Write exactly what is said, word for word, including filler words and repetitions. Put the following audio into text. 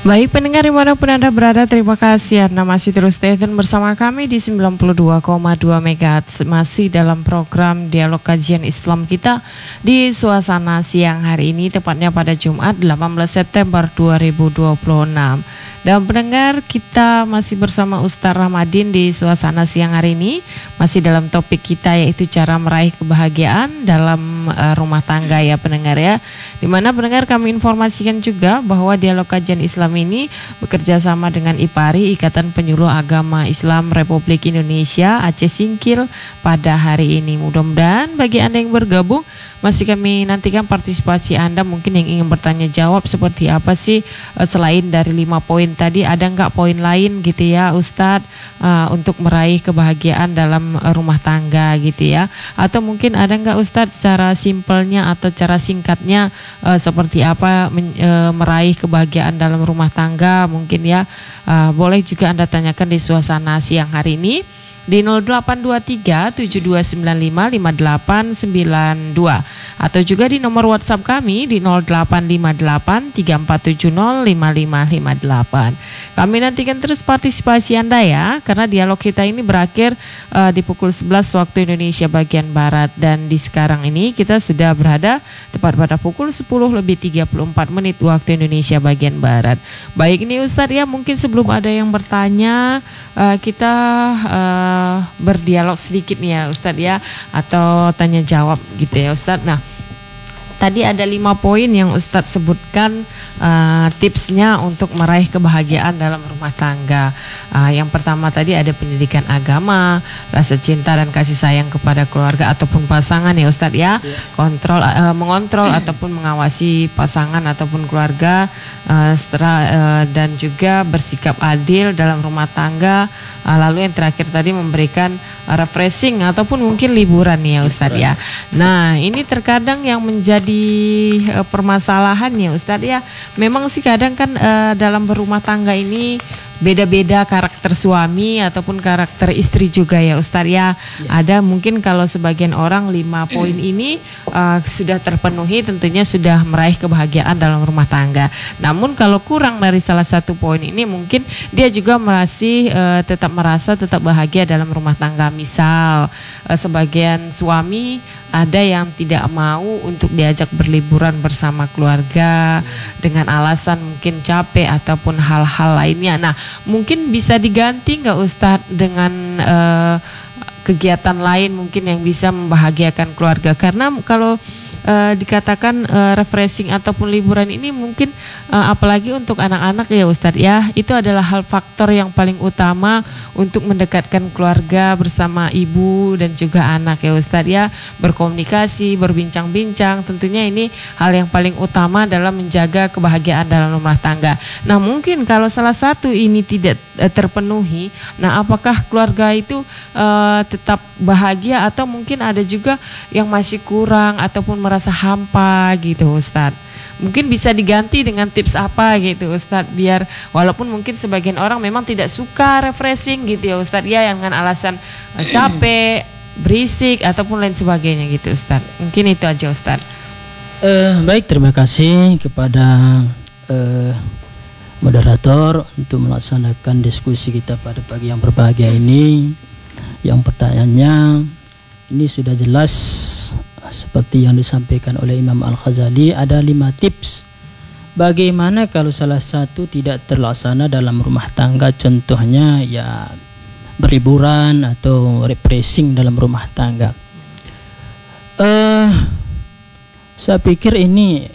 Baik pendengar dimanapun Anda berada, terima kasih Anda masih terus stay tune bersama kami di sembilan puluh dua koma dua megahertz masih dalam program Dialog Kajian Islam kita di suasana siang hari ini, tepatnya pada Jumat delapan belas September dua ribu dua puluh enam. Dan pendengar, kita masih bersama Ustaz Rahmadin di suasana siang hari ini, masih dalam topik kita yaitu cara meraih kebahagiaan dalam uh, rumah tangga ya pendengar ya. Dimana pendengar kami informasikan juga bahwa Dialog Kajian Islam ini bekerja sama dengan IPARI, Ikatan Penyuluh Agama Islam Republik Indonesia Aceh Singkil pada hari ini. Mudah-mudahan bagi Anda yang bergabung masih kami nantikan partisipasi Anda, mungkin yang ingin bertanya jawab seperti apa sih uh, selain dari lima poin tadi, ada nggak poin lain gitu ya Ustadz uh, untuk meraih kebahagiaan dalam uh, rumah tangga gitu ya, atau mungkin ada nggak Ustadz cara simpelnya atau cara singkatnya uh, seperti apa men, uh, meraih kebahagiaan dalam rumah tangga mungkin ya, uh, boleh juga Anda tanyakan di suasana siang hari ini di nol delapan dua tiga tujuh dua sembilan lima lima delapan sembilan dua atau juga di nomor WhatsApp kami di nol delapan lima delapan tiga empat tujuh nol lima lima lima delapan. Kami nantikan terus partisipasi Anda ya, karena dialog kita ini berakhir uh, di pukul sebelas waktu Indonesia bagian Barat, dan di sekarang ini kita sudah berada tepat pada pukul sepuluh lebih tiga puluh empat menit waktu Indonesia bagian Barat. Baik ini Ustadz ya, mungkin sebelum ada yang bertanya uh, kita uh, berdialog sedikit nih ya Ustadz ya, atau tanya jawab gitu ya Ustadz. Nah tadi ada lima poin yang Ustadz sebutkan uh, tipsnya untuk meraih kebahagiaan dalam rumah tangga. Uh, yang pertama tadi ada pendidikan agama, rasa cinta dan kasih sayang kepada keluarga ataupun pasangan ya Ustadz ya, yeah. kontrol uh, mengontrol ataupun mengawasi pasangan ataupun keluarga, uh, setelah, uh, dan juga bersikap adil dalam rumah tangga. Uh, lalu yang terakhir tadi memberikan uh, refreshing ataupun mungkin liburan ya Ustadz ya. Nah ini terkadang yang menjadi uh, permasalahan ya Ustadz ya, memang sih kadang kan uh, dalam berumah tangga ini beda-beda karakter suami ataupun karakter istri juga ya Ustadz ya. Ya. Ada mungkin kalau sebagian orang lima poin ini uh, sudah terpenuhi, tentunya sudah meraih kebahagiaan dalam rumah tangga. Namun kalau kurang dari salah satu poin ini, mungkin dia juga masih uh, tetap merasa tetap bahagia dalam rumah tangga. Misal uh, sebagian suami ada yang tidak mau untuk diajak berliburan bersama keluarga dengan alasan mungkin capek ataupun hal-hal lainnya. Nah mungkin bisa diganti nggak Ustadz dengan uh, kegiatan lain mungkin yang bisa membahagiakan keluarga, karena kalau uh, dikatakan uh, refreshing ataupun liburan ini mungkin uh, apalagi untuk anak-anak ya Ustadz ya, itu adalah hal faktor yang paling utama untuk mendekatkan keluarga bersama ibu dan juga anak ya Ustadz ya, berkomunikasi, berbincang-bincang, tentunya ini hal yang paling utama dalam menjaga kebahagiaan dalam rumah tangga. Nah mungkin kalau salah satu ini tidak uh, terpenuhi, nah apakah keluarga itu uh, tetap bahagia atau mungkin ada juga yang masih kurang ataupun merasa hampa gitu Ustadz? Mungkin bisa diganti dengan tips apa gitu Ustadz, biar walaupun mungkin sebagian orang memang tidak suka refreshing gitu ya Ustadz ya, yang dengan alasan uh, capek, berisik ataupun lain sebagainya gitu Ustadz. Mungkin itu aja Ustadz. Uh, baik, terima kasih kepada uh, moderator untuk melaksanakan diskusi kita pada pagi yang berbahagia ini. Yang pertanyaannya ini sudah jelas seperti yang disampaikan oleh Imam Al-Ghazali, ada lima tips bagaimana kalau salah satu tidak terlaksana dalam rumah tangga, contohnya ya berliburan atau refreshing dalam rumah tangga. Uh, saya pikir ini